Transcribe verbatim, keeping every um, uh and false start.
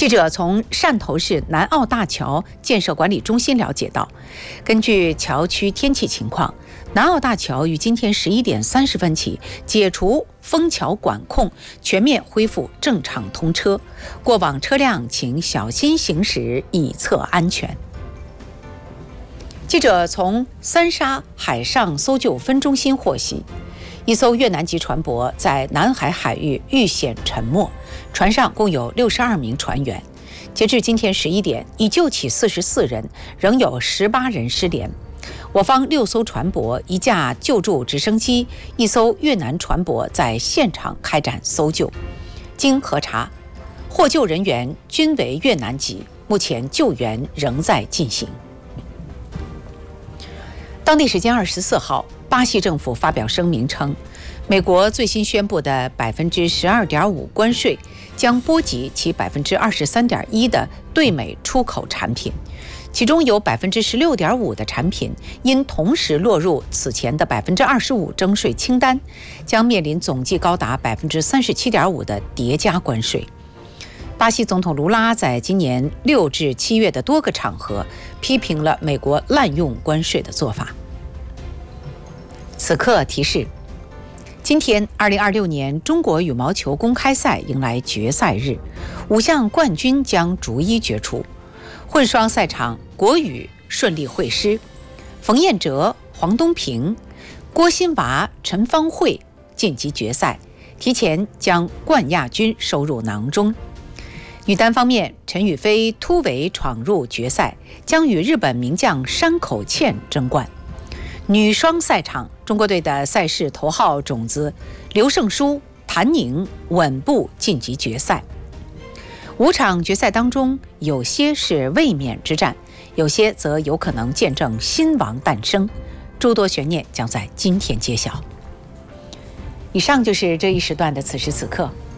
记者从汕头市南澳大桥建设管理中心了解到，根据桥区天气情况，南澳大桥于今天十一点三十分起解除封桥管控，全面恢复正常通车。过往车辆请小心行驶，以策安全。记者从三沙海上搜救分中心获悉，一艘越南籍船舶在南海海域遇险沉没，船上共有六十二名船员。截至今天十一点，已救起四十四人，仍有十八人失联。我方六艘船舶、一架救助直升机、一艘越南船舶在现场开展搜救。经核查，获救人员均为越南籍，目前救援仍在进行。当地时间二十四号，巴西政府发表声明称，美国最新宣布的百分之十二点五关税将波及其百分之二十三点一的对美出口产品，其中有百分之十六点五的产品因同时落入此前的百分之二十五征税清单，将面临总计高达百分之三十七点五的叠加关税。巴西总统卢拉在今年六至七月的多个场合批评了美国滥用关税的做法。此刻提示：今天二零二六年中国羽毛球公开赛迎来决赛日，五项冠军将逐一决出。混双赛场，国羽顺利会师，冯彦哲、黄东萍、郭欣娃、陈芳慧晋级决赛，提前将冠亚军收入囊中。女单方面，陈雨菲突围闯入决赛，将与日本名将山口茜争冠。女双赛场，中国队的赛事头号种子刘胜书、谭宁稳步晋级决赛。五场决赛当中，有些是卫冕之战，有些则有可能见证新王诞生，诸多悬念将在今天揭晓。以上就是这一时段的此时此刻，